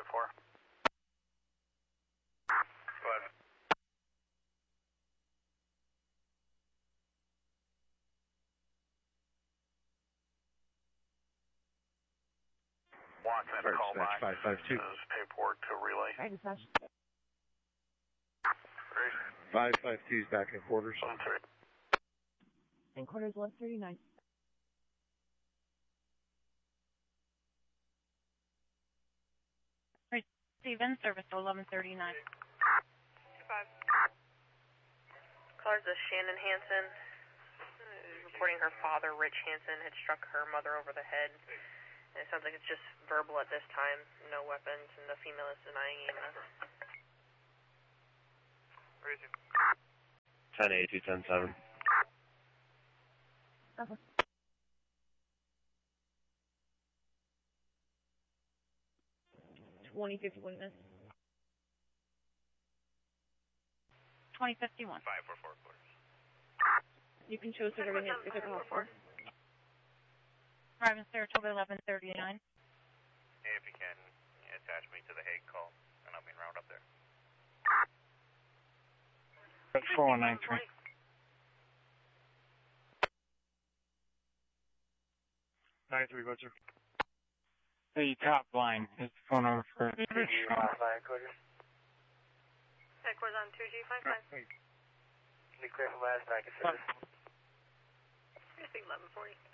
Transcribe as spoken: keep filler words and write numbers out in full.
four. Go ahead. Walking at the call by. five five two. Paperwork to relay. Right, dispatch. five five two's back in quarters. One three. And quarters one thirty-nine. Steven, service eleven thirty-nine. Five. Callers is Shannon Hansen, uh, reporting her father, Rich Hansen, had struck her mother over the head. And it sounds like it's just verbal at this time, no weapons, and the female is denying E M S. Where is he? ten eight two ten seven. Uh-huh. twenty fifty-one minutes. twenty fifty-one. Five four four quarters. You can choose whatever you if you're for. Driving Saratoga eleven thirty-nine. Hey, if you can, attach me to the Hague call, and I'll be round up there. four one nine three. nine three, what's your... The top line is the phone number for... Headquarters on two G five five. Can you clear from last night? I think eleven forty.